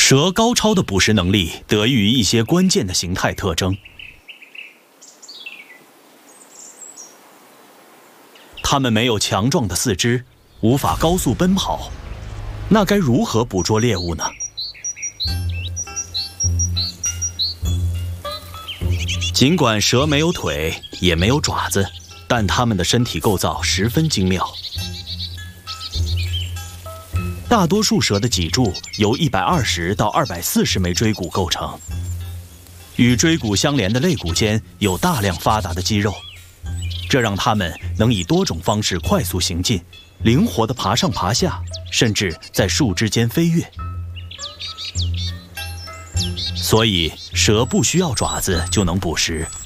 蛇高超的捕食能力得益于一些关键的形态特征。它们没有强壮的四肢，无法高速奔跑，那该如何捕捉猎物呢？尽管蛇没有腿，也没有爪子，但它们的身体构造十分精妙。大多数蛇的脊柱由120到240枚椎骨构成，与椎骨相连的肋骨间有大量发达的肌肉，这让它们能以多种方式快速行进，灵活地爬上爬下，甚至在树枝间飞跃。所以，蛇不需要爪子就能捕食，